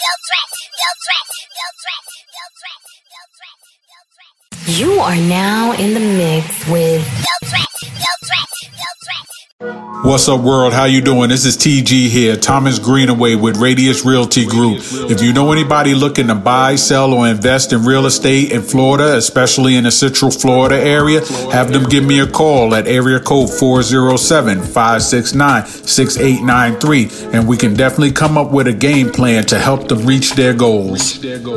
You are now in the mix with What's up, world? How you doing? This is TG here, Thomas Greenaway with Radius Realty Group. If you know anybody looking to buy, sell, or invest in real estate in Florida, especially in the Central Florida area, have them give me a call at area code 407-569-6893, and we can definitely come up with a game plan to help them reach their goals.